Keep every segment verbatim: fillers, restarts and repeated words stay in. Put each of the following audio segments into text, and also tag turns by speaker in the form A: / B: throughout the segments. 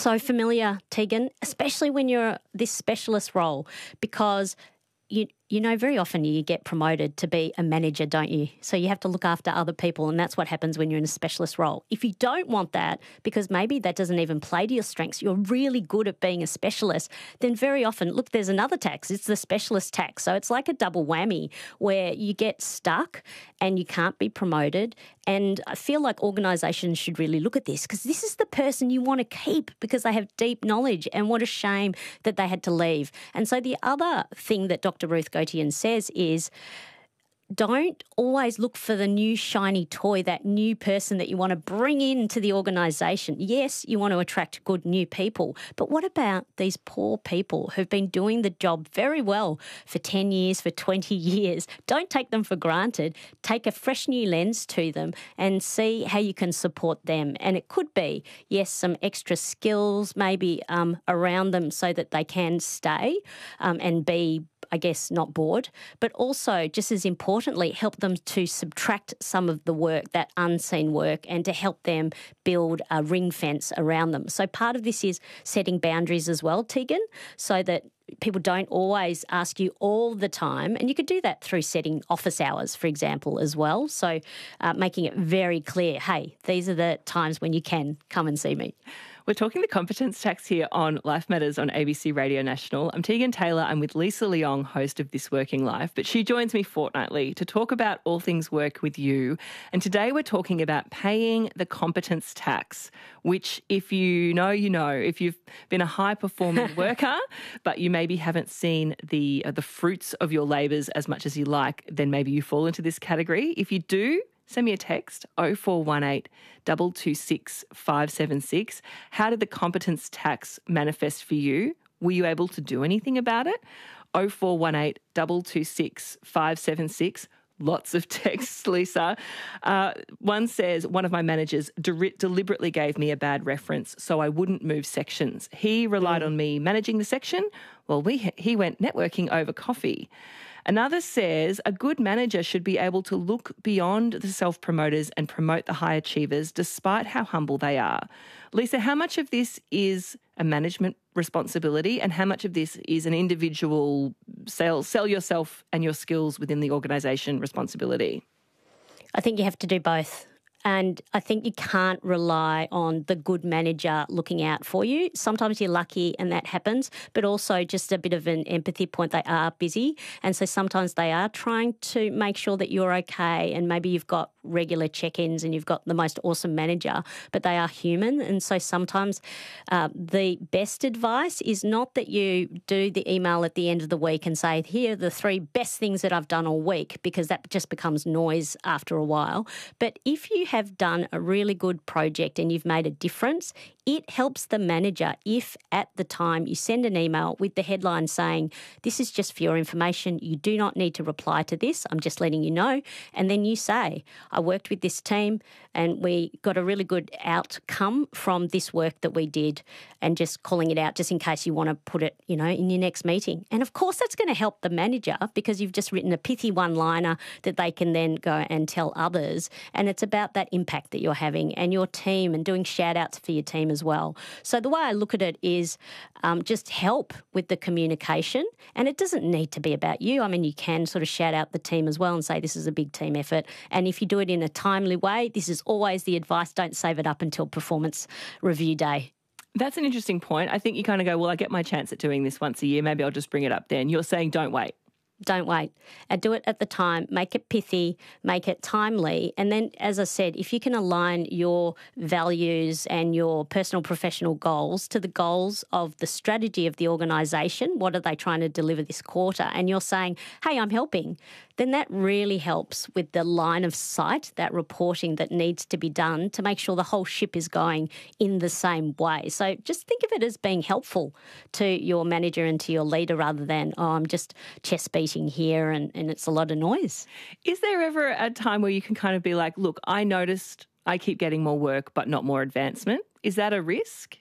A: so familiar, Tegan, especially when you're this specialist role, because you you know very often you get promoted to be a manager, don't you? So you have to look after other people, and that's what happens when you're in a specialist role. If you don't want that, because maybe that doesn't even play to your strengths, you're really good at being a specialist, then very often, look, there's another tax. It's the specialist tax. So it's like a double whammy where you get stuck and you can't be promoted. And I feel like organisations should really look at this, because this is the person you want to keep because they have deep knowledge, and what a shame that they had to leave. And so the other thing that Doctor Ruth Gautian says is, don't always look for the new shiny toy, that new person that you want to bring into the organisation. Yes, you want to attract good new people, but what about these poor people who've been doing the job very well for ten years, for twenty years? Don't take them for granted. Take a fresh new lens to them and see how you can support them. And it could be, yes, some extra skills maybe um, around them so that they can stay um, and be, I guess, not bored, but also, just as importantly, help them to subtract some of the work, that unseen work, and to help them build a ring fence around them. So part of this is setting boundaries as well, Tegan, so that people don't always ask you all the time. And you could do that through setting office hours, for example, as well. So uh, making it very clear, hey, these are the times when you can come and see me.
B: We're talking the competence tax here on Life Matters on A B C Radio National. I'm Tegan Taylor. I'm with Lisa Leong, host of This Working Life, but she joins me fortnightly to talk about all things work with you. And today we're talking about paying the competence tax, which, if you know, you know. If you've been a high-performing worker, but you maybe haven't seen the uh, the fruits of your labours as much as you like, then maybe you fall into this category. If you do, send me a text, oh four one eight, two two six, five seven six. How did the competence tax manifest for you? Were you able to do anything about it? oh four one eight, two two six, five seven six. Lots of texts, Lisa. Uh, one says, one of my managers de- deliberately gave me a bad reference so I wouldn't move sections. He relied mm. on me managing the section. Well, we he went networking over coffee. Another says, a good manager should be able to look beyond the self-promoters and promote the high achievers despite how humble they are. Lisa, how much of this is a management responsibility and how much of this is an individual sell, sell yourself and your skills within the organisation responsibility?
A: I think you have to do both. And I think you can't rely on the good manager looking out for you. Sometimes you're lucky and that happens, but also just a bit of an empathy point. They are busy. And so sometimes they are trying to make sure that you're okay. And maybe you've got regular check-ins and you've got the most awesome manager, but they are human. And so sometimes uh, the best advice is not that you do the email at the end of the week and say, here are the three best things that I've done all week, because that just becomes noise after a while. But if you have done a really good project and you've made a difference, it helps the manager if at the time you send an email with the headline saying, this is just for your information, you do not need to reply to this, I'm just letting you know. And then you say, I worked with this team and we got a really good outcome from this work that we did, and just calling it out just in case you want to put it, you know, in your next meeting. And of course that's going to help the manager because you've just written a pithy one-liner that they can then go and tell others. And it's about that impact that you're having and your team, and doing shout-outs for your team as well. So the way I look at it is um, just help with the communication, and it doesn't need to be about you. I mean, you can sort of shout out the team as well and say this is a big team effort, and if you do it in a timely way, this is always the advice, don't save it up until performance review day.
B: That's an interesting point. I think you kind of go, well, I get my chance at doing this once a year, maybe I'll just bring it up then. You're saying don't wait.
A: Don't wait. And do it at the time. Make it pithy, make it timely. And then, as I said, if you can align your values and your personal professional goals to the goals of the strategy of the organisation, what are they trying to deliver this quarter? And you're saying, hey, I'm helping, then that really helps with the line of sight, that reporting that needs to be done to make sure the whole ship is going in the same way. So just think of it as being helpful to your manager and to your leader rather than, oh, I'm just chest beating here and, and it's a lot of noise.
B: Is there ever a time where you can kind of be like, look, I noticed I keep getting more work but not more advancement? Is that a risk?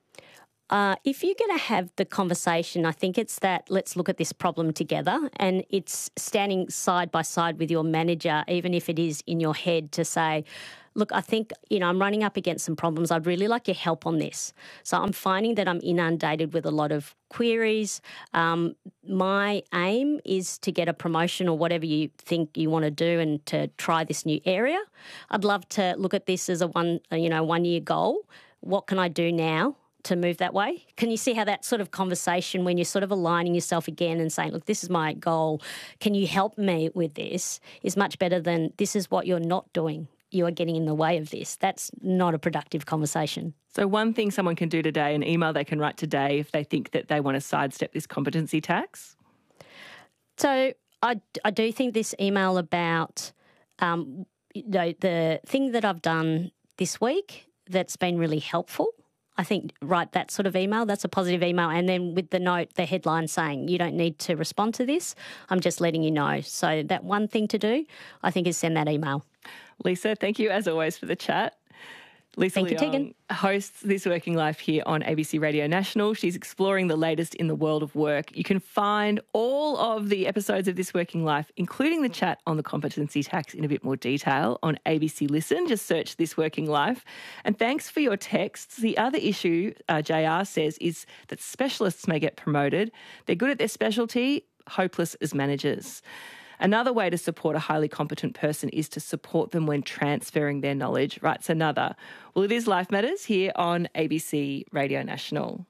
A: Uh, if you're going to have the conversation, I think it's that let's look at this problem together, and it's standing side by side with your manager, even if it is in your head, to say, look, I think, you know, I'm running up against some problems. I'd really like your help on this. So I'm finding that I'm inundated with a lot of queries. Um, my aim is to get a promotion or whatever you think you want to do and to try this new area. I'd love to look at this as a one, you know, one year goal. What can I do now to move that way? Can you see how that sort of conversation, when you're sort of aligning yourself again and saying, look, this is my goal, can you help me with this, is much better than this is what you're not doing. You are getting in the way of this. That's not a productive conversation.
B: So one thing someone can do today, an email they can write today if they think that they want to sidestep this competency tax?
A: So I, I do think this email about um, you know, the thing that I've done this week that's been really helpful, I think write that sort of email. That's a positive email. And then with the note, the headline saying you don't need to respond to this. I'm just letting you know. So that one thing to do, I think, is send that email.
B: Lisa, thank you as always for the chat. Lisa
A: Thank you,
B: Leong
A: Tegan.
B: hosts This Working Life here on A B C Radio National. She's exploring the latest in the world of work. You can find all of the episodes of This Working Life, including the chat on the competency tax in a bit more detail on A B C Listen. Just search This Working Life. And thanks for your texts. The other issue, uh, J R says, is that specialists may get promoted. They're good at their specialty, hopeless as managers. Another way to support a highly competent person is to support them when transferring their knowledge, writes another. Well, it is Life Matters here on A B C Radio National.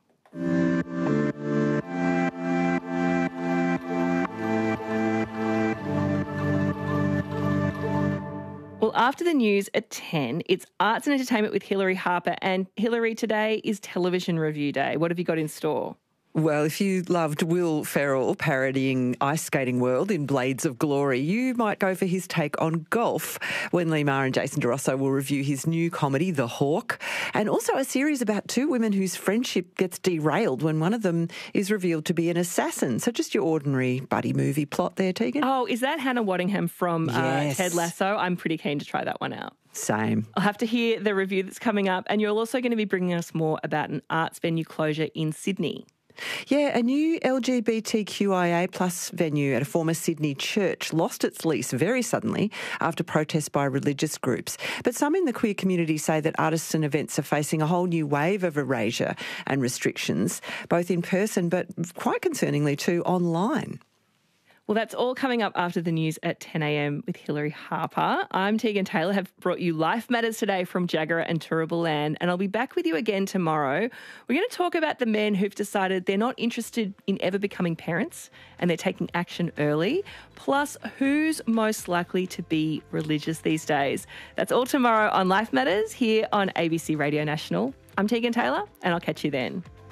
B: Well, after the news at ten, it's arts and entertainment with Hilary Harper. And Hilary, today is Television Review Day. What have you got in store?
C: Well, if you loved Will Ferrell parodying Ice Skating World in Blades of Glory, you might go for his take on golf when Lee Maher and Jason DeRosso will review his new comedy, The Hawk, and also a series about two women whose friendship gets derailed when one of them is revealed to be an assassin. So just your ordinary buddy movie plot there, Tegan.
B: Oh, is that Hannah Waddingham from
C: Yes.
B: uh, Ted Lasso? I'm pretty keen to try that one out.
C: Same.
B: I'll have to hear the review that's coming up, and you're also going to be bringing us more about an arts venue closure in Sydney.
C: Yeah, a new L G B T Q I A plus venue at a former Sydney church lost its lease very suddenly after protests by religious groups. But some in the queer community say that artists and events are facing a whole new wave of erasure and restrictions, both in person but quite concerningly too online.
B: Well, that's all coming up after the news at ten a.m. with Hilary Harper. I'm Tegan Taylor, have brought you Life Matters today from Jagera and Turrbal Land, and I'll be back with you again tomorrow. We're going to talk about the men who've decided they're not interested in ever becoming parents and they're taking action early, plus who's most likely to be religious these days. That's all tomorrow on Life Matters here on A B C Radio National. I'm Tegan Taylor, and I'll catch you then.